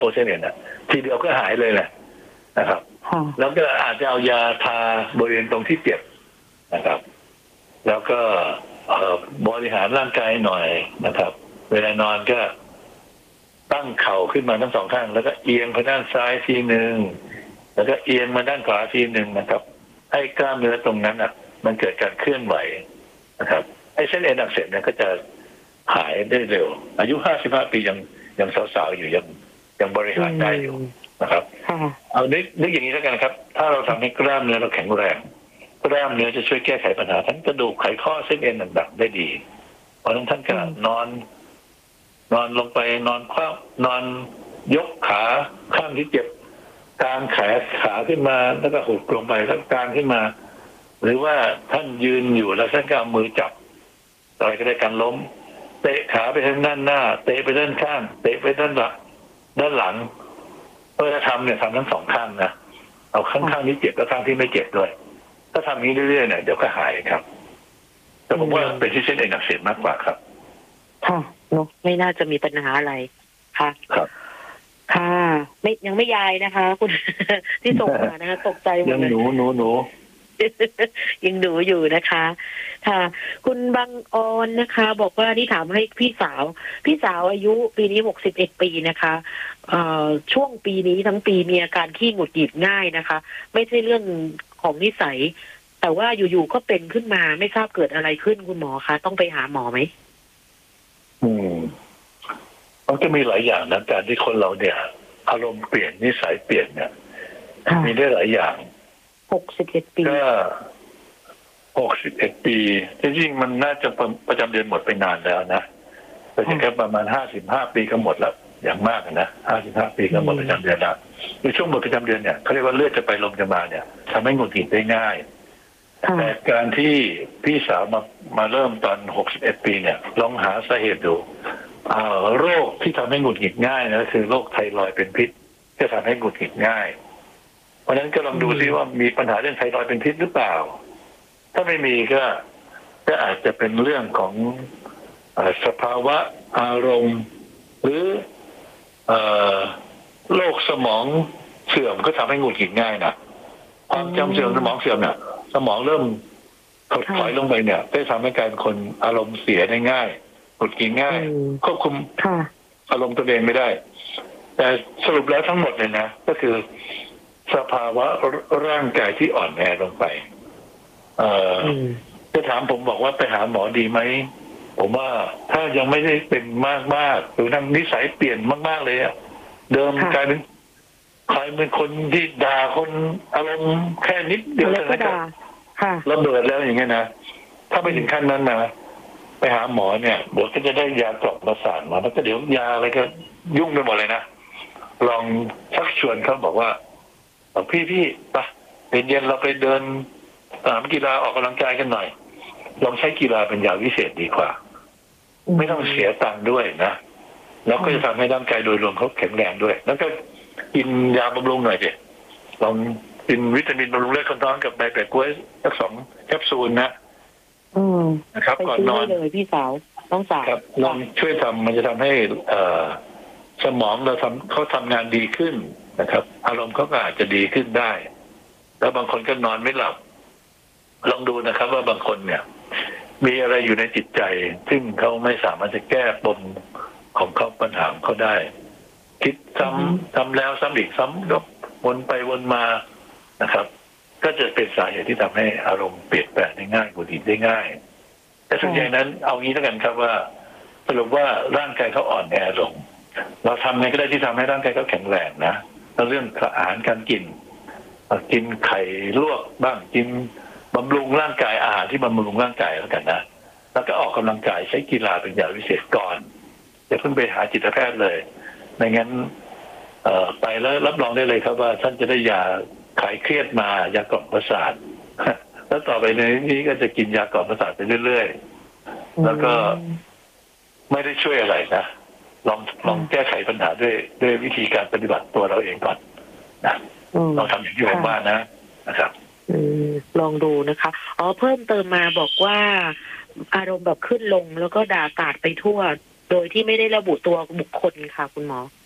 โอเซเนียนทีเดียวก็หายเลยแหละนะครับแล้วก็อาจจะเอายาทาบริเวณตรงที่เจ็บนะครับแล้วก็บริหารร่างกายหน่อยนะครับเวลานอนก็ตั้งเข่าขึ้นมาทั้งสองข้างแล้วก็เอียงไปด้านซ้ายทีหนึ่งแล้วก็เอียงมาด้านขวาทีหนึ่งนะครับให้กล้ามเนื้อตรงนั้นมันเกิดการเคลื่อนไหวนะครับไอ้เส้นเอ็นอักเสบเนี่ยก็จะหายได้เร็วอายุ55 ปียังสาวๆอยู่ยังบริหารได้อยู่นะครับเอานึกอย่างนี้แล้วกันครับถ้าเราทำให้กล้ามเนื้อเราแข็งแรงกล้ามเนื้อจะช่วยแก้ไขปัญหาทั้งกระดูกไขข้อเส้นเอ็นต่างๆได้ดีเพราะฉะนั้นท่านก็นอนลงไปนอนคว่ำนอนยกขาข้างที่เจ็บกางขาขึ้นมาแล้วก็หุบลงไปแล้วกางขึ้นมาหรือว่าท่านยืนอยู่แล้วท่านก็เอามือจับอะไรก็ได้การล้มเตะขาไปทางด้านหน้าเตะไปด้านข้างเตะไปด้านหลังเพื่อทำทั้งสองข้างนะเอาข้างที่เจ็บและข้างที่ไม่เจ็บด้วยถ้าทำนี้เรื่อยๆเนี่ยเดี๋ยวก็หายครับแต่ผมว่าเป็นที่เส้นเอ็นอักเสบมากกว่าครับค่ะเนาะไม่น่าจะมีปัญหาอะไรค่ะครับค่ะยังไม่ยายนะคะคุณที่ส่งมานะคะตกใจหมดเลยยังหนูยังหนูอยู่นะคะค่ะคุณบางออนนะคะ บอกว่านี่ถามให้พี่สาวอายุปีนี้61 ปีนะคะช่วงปีนี้ทั้งปีมีอาการขี้หงุดหงิดง่ายนะคะไม่ใช่เรื่องของนิสัยแต่ว่าอยู่ๆก็เป็นขึ้นมาไม่ทราบเกิดอะไรขึ้นคุณหมอคะต้องไปหาหมอไหมมันก็มีหลายอย่างนะการที่คนเราเนี่ยอารมณ์เปลี่ยนนิสัยเปลี่ยนเนี่ยมีได้หลายอย่าง 61 ปีก็61 ปีจริงๆมันน่าจะประจำเดือนหมดไปนานแล้วนะแต่แค่ประมาณ55 ปีก็หมดแล้วอย่างมากนะ55 ปีก็หมดประจำเดือนแล้วในช่วงหมดประจำเดือนเนี่ยเขาเรียกว่าเลือดจะไปลมจะมาเนี่ยทำให้หงุดหงิดได้ง่ายแต่การที่พี่สาวมาเริ่มตอน61 ปีเนี่ยลองหาสาเหตุดูโรคที่ทำให้หงุดหงิดง่ายนะคือโรคไทรอยด์เป็นพิษจะทำให้หงุดหงิดง่ายเพราะฉะนั้นก็ลองดูซิว่ามีปัญหาเรื่องไทรอยด์เป็นพิษหรือเปล่าถ้าไม่มีก็อาจจะเป็นเรื่องของสภาวะอารมณ์หรือโรคสมองเสื่อมก็ทำให้หงุดหงิดง่ายนะความจำเสื่อมสมองเสื่อมเนี่ยสมองเริ่มถดถอยลงไปเนี่ยได้ทำให้กลายเป็นคนอารมณ์เสียได้ง่ายหงุดหงิดง่ายควบคุมอารมณ์ตัวเองไม่ได้แต่สรุปแล้วทั้งหมดเลยนะก็คือสภาวะร่างกายที่อ่อนแอลงไปจะถามผมบอกว่าไปหาหมอดีไหมผมว่าถ้ายังไม่ได้เป็นมากๆหรือทั้งนิสัยเปลี่ยนมากๆเลยอะเดิมกลายเป็นใครเป็นคนที่ด่าคนอารมณ์แค่นิดเดียวนะครับระเบิดแล้วอย่างเงี้ยนะถ้าไปถึงขั้นนั้นนะไปหาหมอเนี่ยเดี๋ยวก็จะได้ยากล่อมประสาทมาแล้วก็เดี๋ยวยาอะไรก็ยุ่งไปหมดเลยนะลองชักชวนเขาบอกว่าพี่ไปเย็นๆเราไปเดินสนามกีฬาออกกำลังกายกันหน่อยลองใช้กีฬาเป็นยาวิเศษดีกว่าไม่ต้องเสียตังค์ด้วยนะแล้วก็จะทำให้ร่างกายโดยรวมเขาแข็งแรงด้วยแล้วก็กินยาบำรุงหน่อยสิลองกินวิตามินบำรุงเลือดคนท้องกับใบแปะกล้วยสัก2 แคปซูลนะครับก่อนนอนเลยพี่สาวต้องสาวครับลองช่วยทำมันจะทำให้สมองเขาทำงานดีขึ้นนะครับอารมณ์เขาก็อาจจะดีขึ้นได้แล้วบางคนก็นอนไม่หลับลองดูนะครับว่าบางคนเนี่ยมีอะไรอยู่ในจิตใจซึ่งเขาไม่สามารถจะแก้ปมของเขาปัญหาของเขาได้คิดซ้ำแล้วซ้ำอีกซ้ำวนไปวนมานะครับก็จะเป็นสาเหตุที่ทำให้อารมณ์เปลี่ยนแปลงได้ง่ายหงุดหงิดได้ง่ายแต่ส่วนใหญ่นั้นเอางี้แล้วกันครับว่าสรุปว่าร่างกายเขาอ่อนแอลงเราทำไงก็ได้ที่ทำให้ร่างกายเขาแข็งแรงนะแล้วเรื่องอาหารการกินไข่ลวกบ้างกินบำรุงร่างกายอาหารที่บำรุงร่างกายแล้วกันนะแล้วก็ออกกำลังกายใช้กีฬาเป็นยาวิเศษก่อนอย่าเพิ่งไปหาจิตแพทย์เลยไม่งั้นไปแล้วรับรองได้เลยครับว่าท่านจะได้ยาคลายเครียดมายากล่อมประสาทแล้วต่อไปในนี้ก็จะกินยากล่อมประสาทไปเรื่อยๆแล้วก็ไม่ได้ช่วยอะไรนะลองแก้ไขปัญหาด้วยวิธีการปฏิบัติตัวเราเองก่อนนะลองทำอย่างที่ผมว่านะครับลองดูนะคะเพิ่มเติมมาบอกว่าอารมณ์แบบขึ้นลงแล้วก็ด่ากราดไปทั่วโดยที่ไม่ได้ระบุตัวบุคคลค่ะคุณหมอ